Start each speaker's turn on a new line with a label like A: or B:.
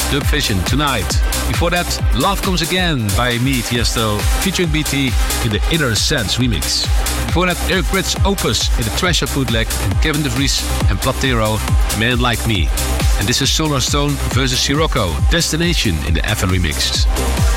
A: Dub Vision, Tonight. Before that, Love Comes Again by me, Tiesto, featuring BT in the Inner Sense remix. Before that, Eric Prydz Opus in the Treasure bootleg, and Kevin De Vries and Platero, Man Like Me. And this is Solar Stone versus Sirocco, Destination in the FN remix.